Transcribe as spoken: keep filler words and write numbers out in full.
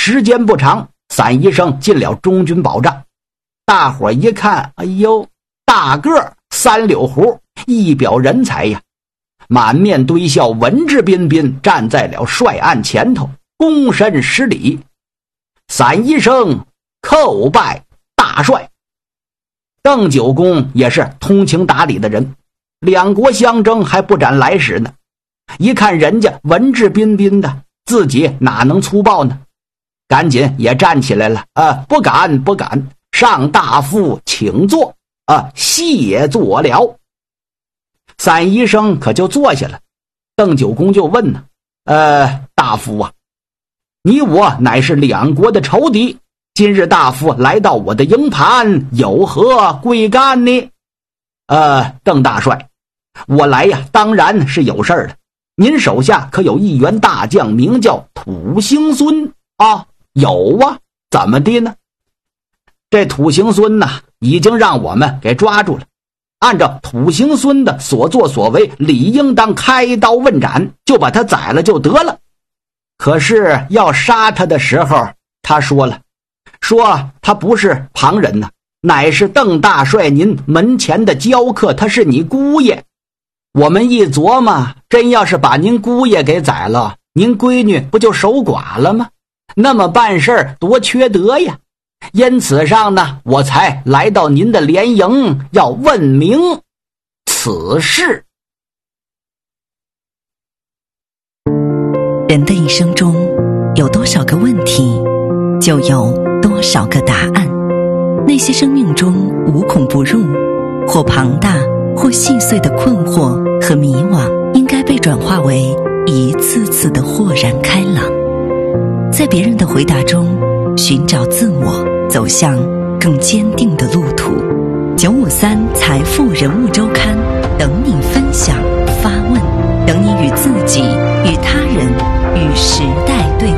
时间不长，散医生进了中军保障。大伙一看，哎呦，大个儿三绺胡，一表人才呀，满面堆笑，文质彬彬站在了帅案前头，躬身施礼。散医生叩拜大帅。邓九公也是通情达理的人，两国相争还不斩来使呢，一看人家文质彬彬的，自己哪能粗暴呢？赶紧也站起来了，啊，不敢不敢，上大夫请坐，啊，谢坐了。散医生可就坐下了。邓九公就问呢，呃，大夫啊，你我乃是两国的仇敌，今日大夫来到我的营盘，有何贵干呢？呃，邓大帅，我来呀，当然是有事儿了。您手下可有一员大将，名叫土行孙啊？有啊，怎么的呢？这土行孙呢，已经让我们给抓住了。按照土行孙的所作所为，理应当开刀问斩，就把他宰了就得了。可是要杀他的时候，他说了，说他不是旁人呢，乃是邓大帅您门前的教客，他是你姑爷。我们一琢磨，真要是把您姑爷给宰了，您闺女不就守寡了吗？那么办事儿多缺德呀！因此上呢，我才来到您的连营，要问明此事。 人的一生中有多少个问题，就有多少个答案。那些生命中无孔不入，或庞大或细碎的困惑和迷惘，应该被转化为一次次的豁然开朗。在别人的回答中寻找自我，走向更坚定的路途。九五三财富人物周刊，等你分享发问，等你与自己、与他人、与时代对